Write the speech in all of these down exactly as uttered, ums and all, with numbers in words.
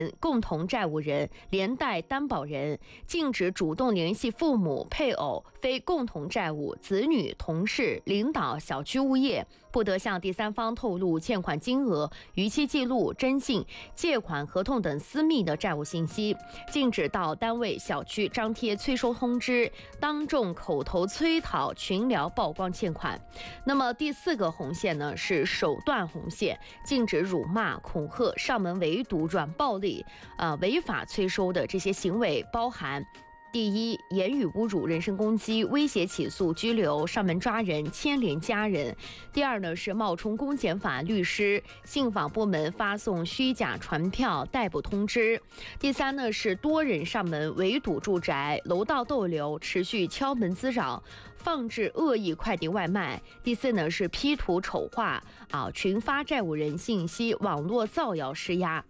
共同债务人、连带担保人，禁止主动联系父母、配偶、非共同债务、子女、同事、领导、小区物业，不得向第三方透露欠款金额、逾期记录、征信、借款合同等私密的债务信息，禁止到单位、小区张贴催收通知，当众口头催讨、群聊曝光欠款。那么第四个红线呢，是手段红线，禁止辱骂、恐吓、上门围堵、软暴力。呃，违法催收的这些行为包含：第一，言语侮辱、人身攻击、威胁起诉、拘留、上门抓人、牵连家人；第二呢，是冒充公检法律师、信访部门发送虚假传票、逮捕通知；第三呢，是多人上门围堵住宅、楼道逗留、持续敲门滋扰、放置恶意快递外卖；第四呢，是 P 图丑化啊、群发债务人信息、网络造谣施压。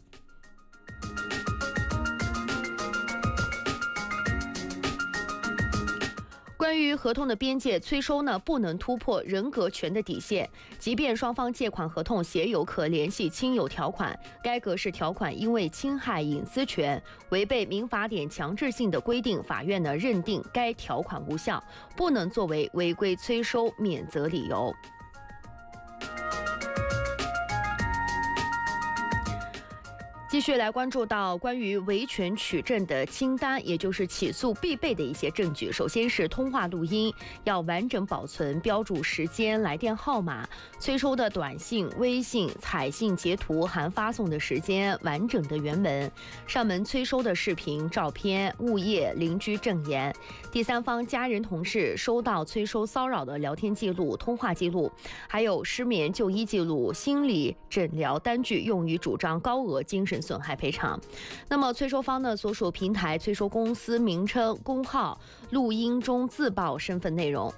关于合同的边界，催收呢不能突破人格权的底线。即便双方借款合同写有可联系亲友条款，该格式条款因为侵害隐私权，违背民法典强制性的规定，法院呢认定该条款无效，不能作为违规催收免责理由。继续来关注到关于维权取证的清单，也就是起诉必备的一些证据。首先是通话录音，要完整保存，标注时间、来电号码、催收的短信、微信、彩信截图含发送的时间、完整的原文，上门催收的视频、照片、物业、邻居证言，第三方家人、同事收到催收骚扰的聊天记录、通话记录，还有失眠就医记录、心理诊疗单据，用于主张高额精神损害赔偿。那么催收方呢，所属平台、催收公司名称、工号、录音中自报身份内容。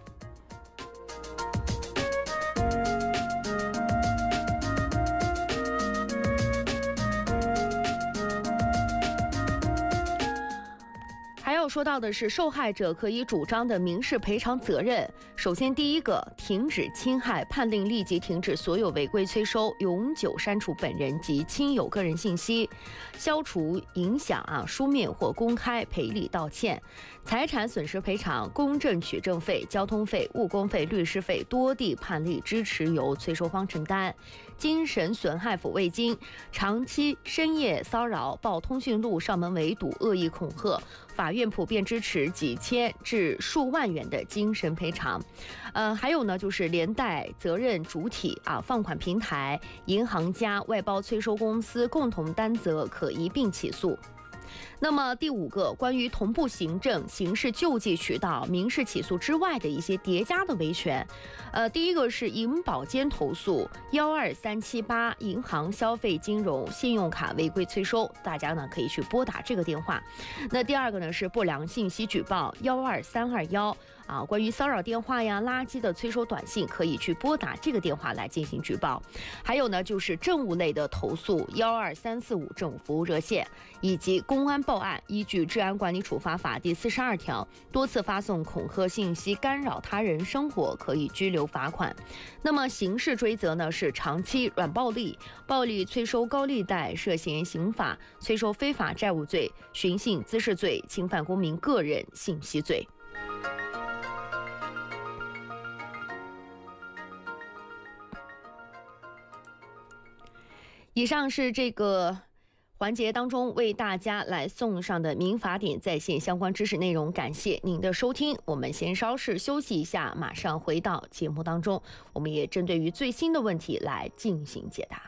还要说到的是，受害者可以主张的民事赔偿责任。首先，第一个，停止侵害，判令立即停止所有违规催收，永久删除本人及亲友个人信息，消除影响啊，书面或公开赔礼道歉。财产损失赔偿、公证取证费、交通费、误工费、律师费多地判例支持由催收方承担。精神损害抚慰金，长期深夜骚扰、报通讯录、上门围堵、恶意恐吓，法院普遍支持几千至数万元的精神赔偿。呃，还有呢，就是连带责任主体啊，放款平台、银行家、外包催收公司共同担责，可一并起诉。那么第五个，关于同步行政、刑事救济渠道、民事起诉之外的一些叠加的维权，呃，第一个是银保监投诉幺二三七八银行消费金融信用卡违规催收，大家呢可以去拨打这个电话。那第二个呢是不良信息举报幺二三二幺啊，关于骚扰电话呀、垃圾的催收短信，可以去拨打这个电话来进行举报。还有呢就是政务类的投诉幺二三四五政务服务热线，以及公安报案，依据《治安管理处罚法》第四十二条，多次发送恐吓信息干扰他人生活，可以拘留罚款。那么刑事追责呢是长期软暴力、暴力催收高利贷涉嫌刑法催收非法债务罪、寻衅滋事罪、侵犯公民个人信息罪。以上是这个环节当中为大家来送上的民法典在线相关知识内容，感谢您的收听。我们先稍事休息一下，马上回到节目当中，我们也针对于最新的问题来进行解答。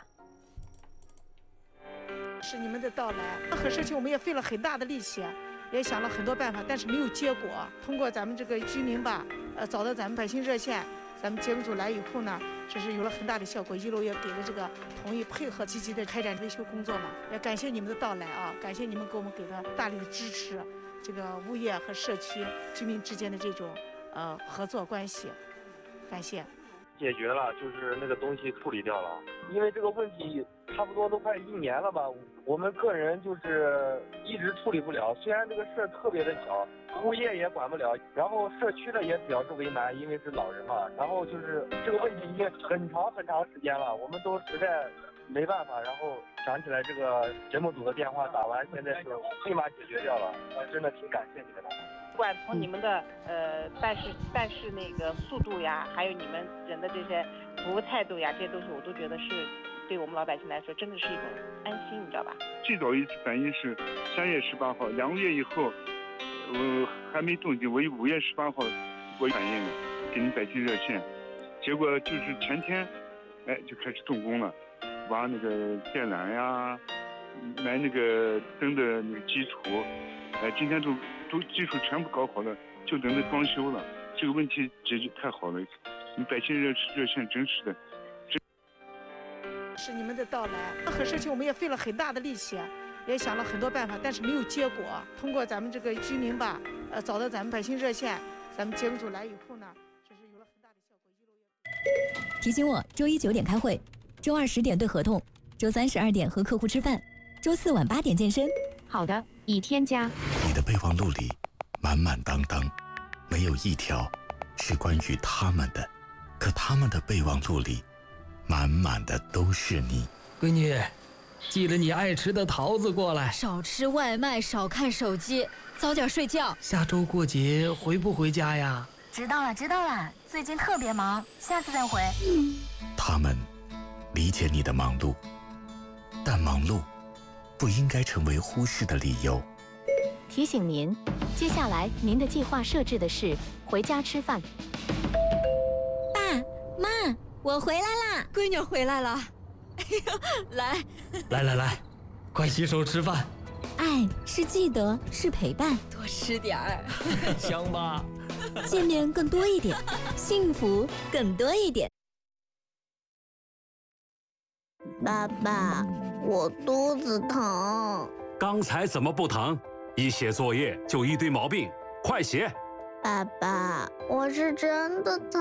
是你们的到来，和社区我们也费了很大的力气，也想了很多办法，但是没有结果。通过咱们这个居民吧，呃，找到咱们百姓热线，咱们节目组来以后呢，这是有了很大的效果，一楼也给了这个同意配合，积极的开展维修工作嘛。也感谢你们的到来啊，感谢你们给我们给的大力的支持，这个物业和社区居民之间的这种呃合作关系，感谢。 解决了，就是那个东西处理掉了，因为这个问题差不多都快一年了吧，我们个人就是一直处理不了。虽然这个事儿特别的小，物业也管不了，然后社区的也表示为难，因为是老人嘛。然后就是这个问题已经很长很长时间了，我们都实在没办法，然后想起来这个节目组的电话，打完现在是立马解决掉了，真的挺感谢你们的。 不管从你们的呃办事办事那个速度呀，还有你们人的这些服务态度呀，这些东西我都觉得是对我们老百姓来说真的是一种安心，你知道吧？ 最早一次反应是三月十八号，两个月以后，呃还没动静，我五月十八号我反应了，给你百姓热线，结果就是前天，哎就开始动工了，挖那个电缆呀，埋那个灯的那个基础，哎今天都都技术全部搞好了，就等着装修了，这个问题解决太好了，你百姓热热线真是的。 是你们的到来，任何事情我们也费了很大的力气，也想了很多办法，但是没有结果。通过咱们这个居民吧，呃，找到咱们百姓热线，咱们节目组来以后呢，这是有了很大的效果。 提醒我，周一九点开会，周二十点对合同，周三十二点和客户吃饭，周四晚八点健身。 好的，已添加。 你的备忘录里满满当当，没有一条是关于他们的，可他们的备忘录里满满的都是你。 闺女，记得你爱吃的桃子过来。 少吃外卖，少看手机，早点睡觉。 下周过节回不回家呀？ 知道了，知道了，最近特别忙，下次再回。 他们理解你的忙碌，但忙碌不应该成为忽视的理由。 提醒您，接下来您的计划设置的是回家吃饭。 爸妈，我回来啦！ 闺女回来了。哎呀，来， 来来来，快洗手吃饭。 爱是记得，是陪伴， 多吃点儿， 香吧？ 见面更多一点，幸福更多一点。 爸爸，我肚子疼。 刚才怎么不疼？一写作业就一堆毛病，快写！ 爸爸，我是真的疼。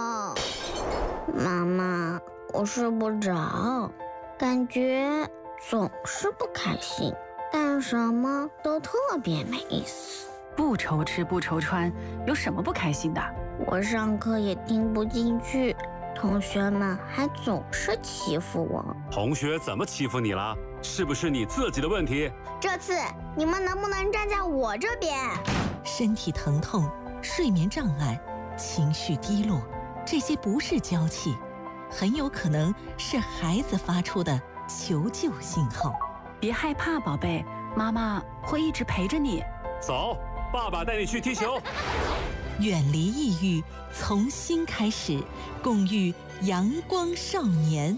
妈妈，我睡不着，感觉总是不开心，干什么都特别没意思。 不愁吃不愁穿，有什么不开心的？ 我上课也听不进去，同学们还总是欺负我。 同学怎么欺负你了？是不是你自己的问题？ 这次你们能不能站在我这边？ 身体疼痛、睡眠障碍、情绪低落，这些不是娇气，很有可能是孩子发出的求救信号。 别害怕，宝贝，妈妈会一直陪着你。 走，爸爸带你去踢球。 远离抑郁，从新开始，共育阳光少年。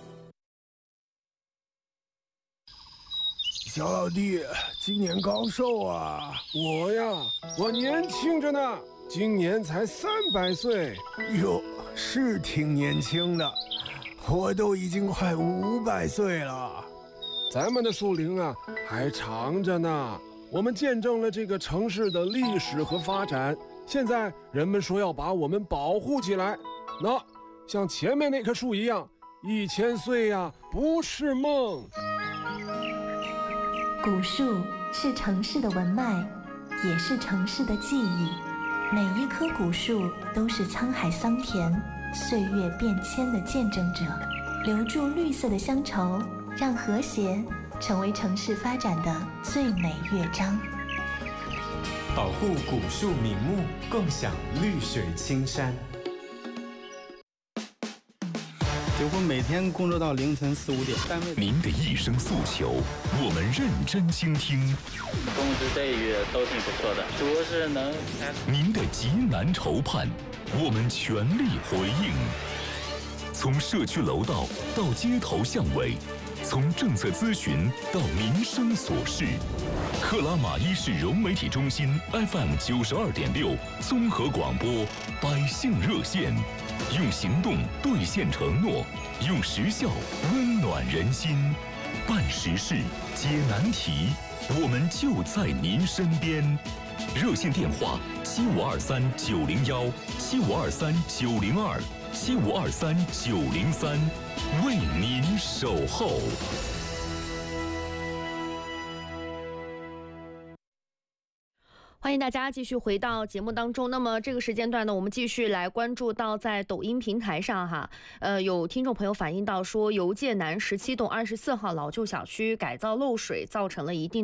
小老弟，今年高寿啊？我呀，我年轻着呢，今年才三百岁。哟，是挺年轻的，我都已经快五百岁了。咱们的树龄啊，还长着呢。我们见证了这个城市的历史和发展，现在人们说要把我们保护起来。那像前面那棵树一样，一千岁呀，不是梦。 古树是城市的文脉，也是城市的记忆。每一棵古树都是沧海桑田、岁月变迁的见证者，留住绿色的乡愁，让和谐成为城市发展的最美乐章。 保护古树名木，共享绿水青山。 结婚每天工作到凌晨四五点，单位您的一声诉求，我们认真倾听。 工资待遇都挺不错的，主要是能。 您的急难愁盼，我们全力回应。从社区楼道到街头巷尾，从政策咨询到民生琐事，克拉玛依市融媒体中心 F M 九十二点六综合广播百姓热线。用行动兑现承诺，用实效温暖人心，办实事解难题，我们就在您身边。热线电话：七五二三九零幺，七五二三九零二，七五二三九零三，为您守候。 欢迎大家继续回到节目当中。那么这个时间段呢，我们继续来关注到在抖音平台上哈，呃，有听众朋友反映到说，邮界南十七栋二十四号老旧小区改造漏水，造成了一定